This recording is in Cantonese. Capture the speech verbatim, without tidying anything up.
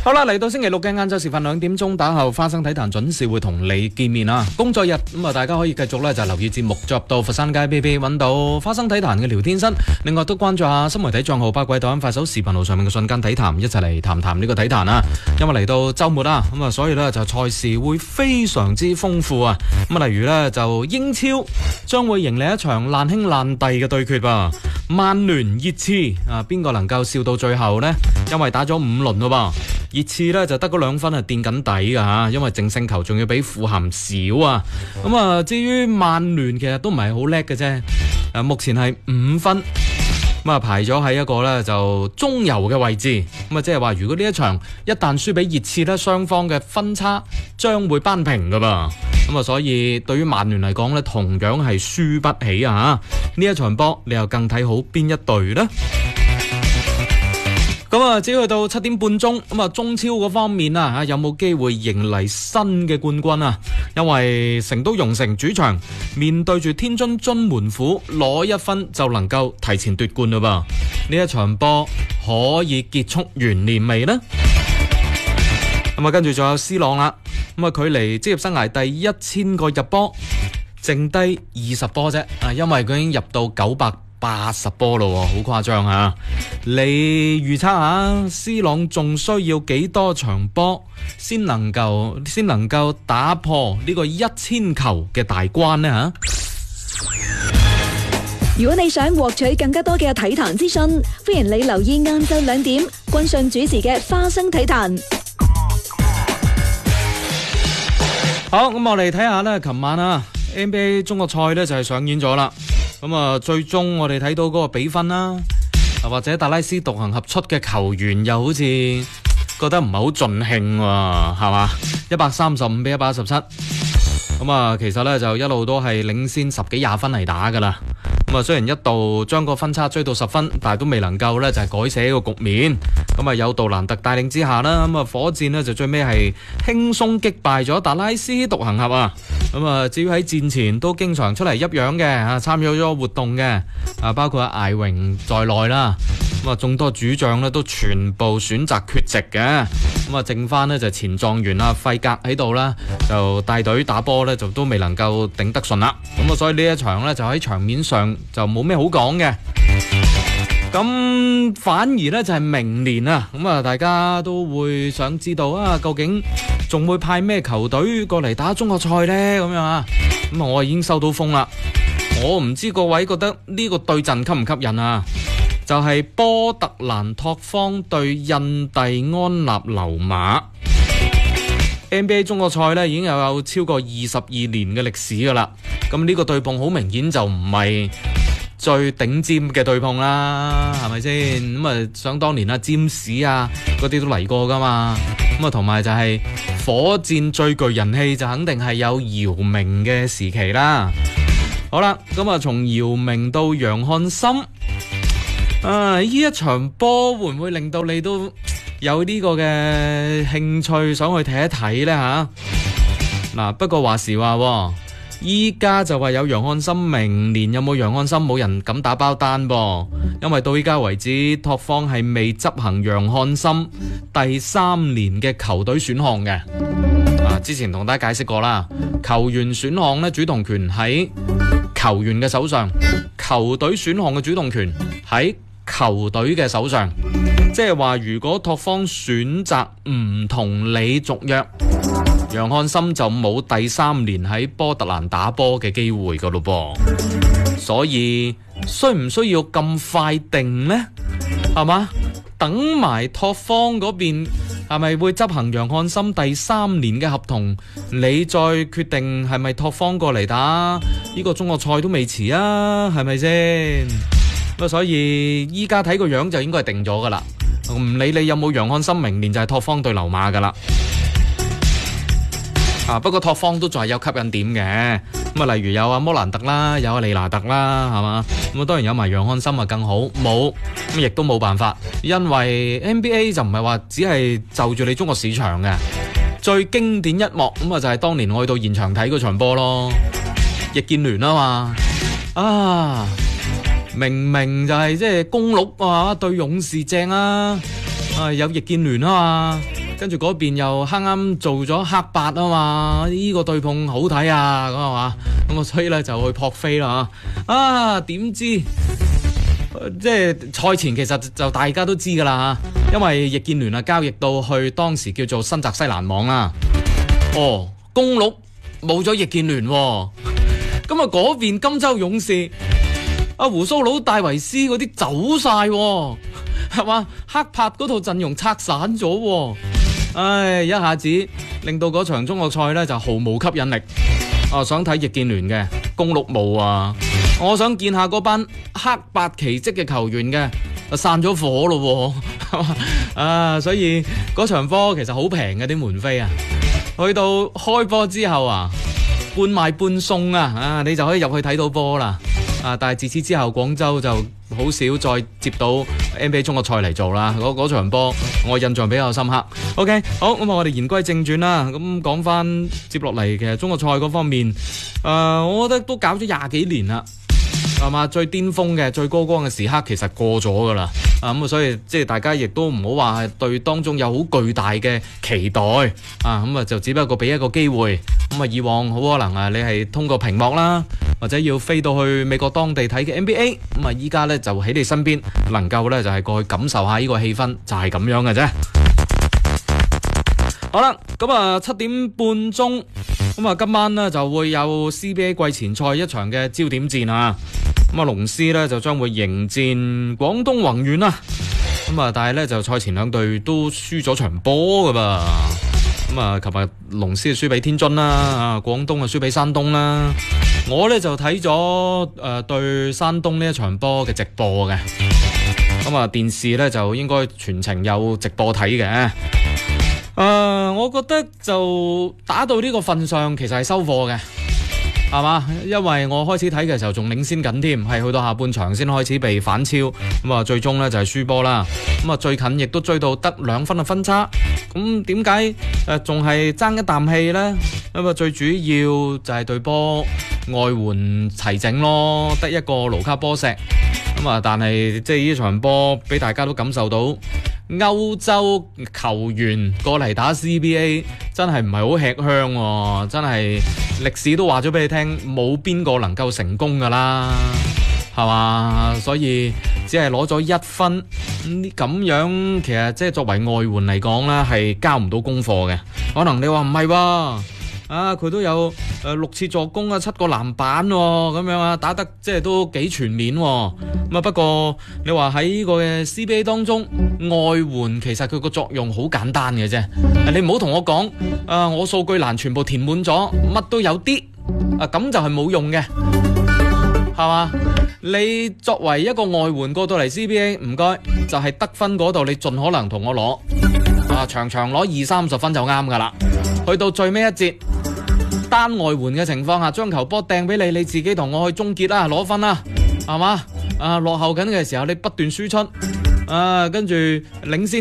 好啦，嚟到星期六嘅晏晝時分兩點鐘打後，花生體壇準時會同你見面啊！工作日咁啊，大家可以繼續咧就留意節目，進入到佛山街 B B 揾到花生體壇嘅聊天室。另外都關注下新媒體賬號八卦抖音、快手視頻號上面嘅瞬間體壇，一齊嚟談談呢個體壇啊！因為嚟到週末啦，咁啊，所以咧就賽事會非常之豐富啊！咁啊，例如咧就英超將會迎嚟一場爛兄爛弟嘅對決噃，曼聯熱刺啊，邊個能夠笑到最後呢？因為打咗五輪咯噃。熱刺呢就得嗰兩分係墊緊底㗎嚇，因為淨勝球仲要比富咸少啊。咁啊，至於曼聯其實都唔係好叻嘅啫。誒，目前係五分，咁啊排咗喺一個呢就中游嘅位置。咁啊，即係話如果呢一場一旦輸俾熱刺呢，雙方嘅分差將會扳平㗎噃。咁啊，所以對於曼聯嚟講呢，同樣係輸不起啊。呢一場波你又更睇好邊一隊呢？咁啊，只要去到七點半鐘，咁啊，中超嗰方面啊，吓有冇機會迎嚟新嘅冠軍啊？因為成都蓉城主場面對住天津津門虎，攞一分就能夠提前奪冠嘞噃。呢一場波可以結束懸念未呢？咁啊，跟住仲有 C 朗啦，咁啊，距離職業生涯第一千個入波，剩低二十波啫。啊，因為佢已經入到九百八十波咯，好誇張啊！你預測下 C 朗仲需要幾多場波先能夠先能夠打破呢個一千球嘅大關呢？吓！ 如果你想獲取更加多嘅體壇資訊，歡迎你留意晏晝兩點君信主持嘅花生體壇。 好，咁我哋睇下呢，琴晚啊 N B A 中國賽呢就係上演咗啦。咁啊，最終我哋睇到嗰個比分啦，或者達拉斯獨行俠出嘅球員又好似覺得唔係好盡興喎，係嘛？一百三十五比一百一十七，咁啊，其實呢就一路都係領先十幾廿分嚟打噶啦。咁啊，雖然一度將個分差追到十分，但係都未能夠呢就係改寫個局面。咁啊，有杜蘭特帶領之下啦，咁啊，火箭呢就最尾係輕鬆擊敗咗達拉斯獨行俠啊。咁啊，至於喺戰前都經常出嚟泣樣嘅啊，參與咗活動嘅啊，包括艾榮在內啦。咁啊，眾多主將呢都全部選擇缺席嘅。咁啊，剩翻呢就前狀元啊費格喺度啦，就帶隊打波呢就都未能夠頂得順啦。咁啊，所以呢一場呢就喺場面上就冇咩好講嘅。咁反而呢就係明年啊，咁啊大家都會想知道啊，究竟仲會派咩球隊過嚟打中國賽呢？咁樣啊，咁啊我已經收到風啦。我唔知各位覺得呢個對陣吸唔吸引啊？就係波特蘭拓荒對印第安納溜馬。N B A 中國賽呢已經有超過二十二年嘅歷史噶啦。咁呢個對碰好明顯就唔係最頂尖嘅對碰啦，係咪先？咁啊，想當年啊，詹士啊嗰啲都嚟過噶嘛。咁啊，同埋就係火箭最具人氣就肯定係有姚明嘅時期啦。好啦，咁啊，從姚明到楊漢森，啊，呢一場波會唔會令到你都有呢個嘅興趣想去睇一睇呢？吓？嗱，不過話時話。依家就話有楊漢森，明年有冇楊漢森冇人敢打包單噃，因為到依家為止拓荒係未執行楊漢森第三年嘅球隊選項嘅。啊，之前同大家解釋過啦，球員選項呢主動權喺球員嘅手上，球隊選項嘅主動權喺球隊嘅手上。即係話如果拓荒選擇唔同你續約，楊漢森就冇第三年喺波特蘭打波嘅機會噶咯噃，所以需唔需要咁快定呢？係嘛？等埋拓荒嗰邊係咪會執行楊漢森第三年嘅合同，你再決定係咪拓荒過嚟打呢個中國賽都未遲啊？係咪先？咁所以依家睇個樣就應該係定咗噶啦，唔理你有冇楊漢森，明年就係拓荒對溜馬噶啦。啊！不過拓荒都仲係有吸引點嘅，咁啊，例如有阿摩蘭特啦，有阿利拿特啦，係嘛？咁啊，當然有埋楊漢森啊，更好。冇咁亦都冇辦法，因為 N B A 就唔係話只係就住你中國市場嘅。最經典一幕咁啊，就係當年我去到現場睇嗰場波咯，易建聯啊嘛，啊，明明就係即係公鹿啊對勇士正啊，啊有易建聯啊嘛。 跟住嗰邊又啱啱做咗黑白啊嘛，呢、這個對碰好睇啊，咁係嘛，咁啊所以咧就去撲飛啦啊，點知即係賽前其實就大家都知噶啦嚇，因為易建聯啊交易到去當時叫做新澤西蘭網啦，哦，公鹿冇咗易建聯喎，咁啊嗰邊金州勇士阿胡鬚佬戴維斯嗰啲走晒喎，係嘛？黑豹嗰套陣容拆散咗喎，唉，一下子令到嗰場中國賽咧就毫無吸引力。啊，想睇易建聯嘅公鹿冇啊，我想見下嗰班黑白奇蹟嘅球員嘅，啊散咗火咯喎，啊，所以嗰場波其實好平嘅啲門飛啊，去到開波之後啊，半賣半送啊，啊你就可以入去睇到波啦。啊！但係自此之後，廣州就好少再接到 N B A 中國賽嚟做啦。嗰嗰場波我印象比較深刻。OK， 好，咁我哋言歸正傳啦。咁講翻接落嚟嘅中國賽嗰方面，誒、呃，我覺得都搞咗廿幾年啦，係嘛？最巔峰嘅、最高光嘅時刻其實過咗噶啦。啊咁啊，所以即係大家亦都唔好話係對當中有好巨大嘅期待啊。咁啊，就只不過俾一個機會。咁啊，以往好可能啊，你係通過屏幕啦，或者要飛到去美國當地睇嘅 N B A。咁啊，依家咧就喺你身邊，能夠咧就係過去感受下呢個氣氛，就係咁樣嘅啫。好啦，咁啊七點半鐘，咁啊今晚呢就會有 C B A 季前賽一場嘅焦點戰啊。咁啊龍獅呢就將會迎戰廣東宏遠啦。咁啊，但係咧就賽前兩隊都輸咗場波噶噃。咁啊，琴日龍獅輸俾天津啦，啊廣東啊輸俾山東啦。我咧就睇咗誒對山東呢一場波嘅直播嘅。咁啊電視咧就應該全程有直播睇嘅。誒、呃，我覺得就打到呢個份上，其實係收貨嘅，係嘛？因為我開始睇嘅時候仲領先緊添，係去到下半場先開始被反超，咁啊最終呢就係輸波啦。咁啊最近亦都追到得兩分嘅分差，咁點解誒仲係爭一啖氣呢？咁啊最主要就係對波外援齊整咯，得一個盧卡波石，咁啊但係即係呢場波俾大家都感受到。歐洲球員過嚟打 C B A 真係唔係好吃香喎，真係歷史都話咗俾你聽，冇邊個能夠成功噶啦，係嘛？所以只係攞咗一分咁樣，其實即係作為外援嚟講咧，係交唔到功課嘅。可能你話唔係喎。啊！佢都有誒、呃、六次助攻啊，七個籃板喎、哦，咁樣啊，打得即係都幾全面喎、哦。咁啊，不過你話喺呢個嘅 C B A 當中，外援其實佢個作用好簡單嘅啫。你唔好同我講啊，我數據欄全部填滿咗，乜都有啲啊，咁就係冇用嘅，係嘛？你作為一個外援過到嚟 C B A， 唔該，就係、是、得分嗰度你盡可能同我攞啊，場場攞二三十分就啱噶啦。去到最尾一節。單外援嘅情況下，將球波掟俾你，你自己同我去終結啦，攞分啦，係嘛？啊，落後緊嘅時候，你不斷輸出，啊，跟住領先。